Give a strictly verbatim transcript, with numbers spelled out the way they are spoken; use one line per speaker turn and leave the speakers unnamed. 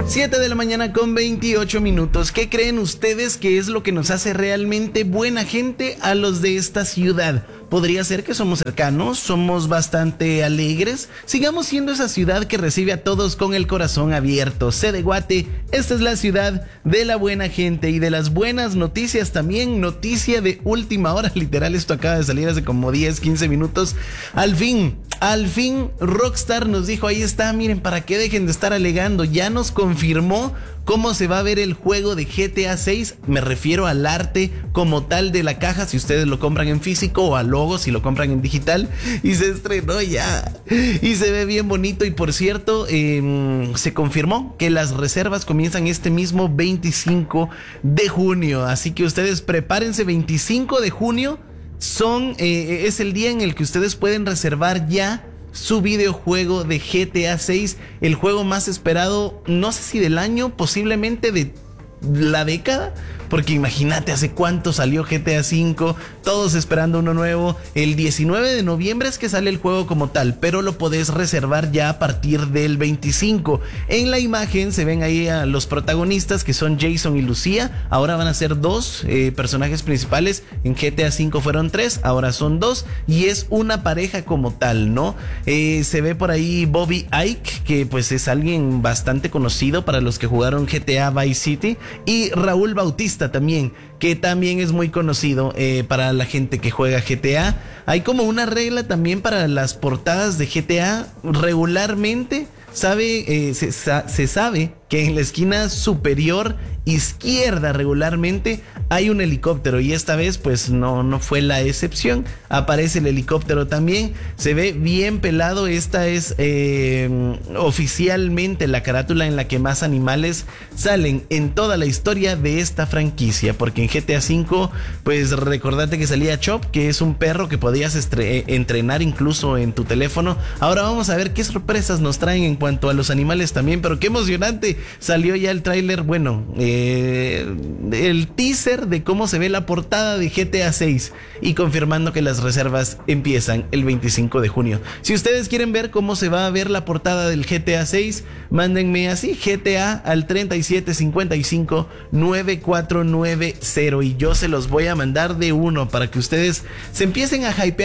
siete de la mañana con veintiocho minutos. ¿Qué creen ustedes que es lo que nos hace realmente buena gente a los de esta ciudad? Podría ser que somos cercanos, somos bastante alegres. Sigamos siendo esa ciudad que recibe a todos con el corazón abierto. C de Guate, esta es la ciudad de la buena gente y de las buenas noticias también. Noticia de última hora, literal, esto acaba de salir hace como diez, quince minutos. Al fin, al fin Rockstar nos dijo, ahí está, miren, para que dejen de estar alegando, ya nos confirmó cómo se va a ver el juego de G T A seis. Me refiero al arte como tal de la caja, si ustedes lo compran en físico, o al logo si lo compran en digital. Y se estrenó ya y se ve bien bonito. Y por cierto, eh, se confirmó que las reservas comienzan este mismo veinticinco de junio, así que ustedes prepárense. Veinticinco de junio son, eh, es el día en el que ustedes pueden reservar ya su videojuego de G T A seis, el juego más esperado, no sé si del año, posiblemente de la década, porque imagínate hace cuánto salió G T A cinco, todos esperando uno nuevo. El diecinueve de noviembre es que sale el juego como tal, pero lo podés reservar ya a partir del veinticinco. En la imagen se ven ahí a los protagonistas, que son Jason y Lucía. Ahora van a ser dos eh, personajes principales. En G T A cinco fueron tres, ahora son dos, y es una pareja como tal, ¿no? Eh, se ve por ahí Bobby Ike, que pues es alguien bastante conocido para los que jugaron G T A Vice City, y Raúl Bautista también, que también es muy conocido eh, para la gente que juega G T A. Hay como una regla también para las portadas de G T A. Regularmente sabe, eh, se, se sabe que en la esquina superior izquierda regularmente hay un helicóptero, y esta vez pues no, no fue la excepción. Aparece el helicóptero también, se ve bien pelado. Esta es eh, oficialmente la carátula en la que más animales salen en toda la historia de esta franquicia, porque en G T A cinco pues recordate que salía Chop, que es un perro que podías estre- entrenar incluso en tu teléfono. Ahora vamos a ver qué sorpresas nos traen en cuanto a los animales también, pero qué emocionante. Salió ya el tráiler, bueno, eh, el teaser de cómo se ve la portada de G T A seis, y confirmando que las reservas empiezan el veinticinco de junio. Si ustedes quieren ver cómo se va a ver la portada del G T A seis, mándenme así G T A al treinta y siete cincuenta y cinco noventa y cuatro noventa, y yo se los voy a mandar de uno para que ustedes se empiecen a hypear